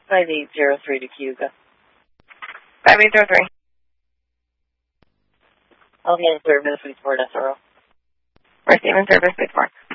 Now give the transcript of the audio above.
5803 to Cuba. 5803. I'll hand service, please, for SRO. Receiving service, please, for.